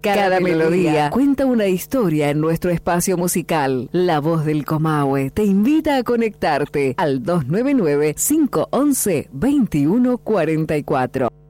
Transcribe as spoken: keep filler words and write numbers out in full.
Cada, Cada melodía, melodía cuenta una historia en nuestro espacio musical. La Voz del Comahue te invita a conectarte al dos nueve nueve, cinco uno uno, dos uno cuatro cuatro.